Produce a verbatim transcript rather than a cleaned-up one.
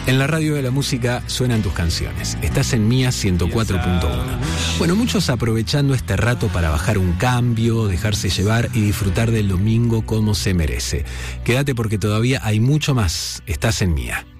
En la radio de la música suenan tus canciones. Estás en Mía ciento cuatro punto uno. Bueno, muchos aprovechando este rato para bajar un cambio, dejarse llevar y disfrutar del domingo como se merece. Quédate porque todavía hay mucho más. Estás en Mía.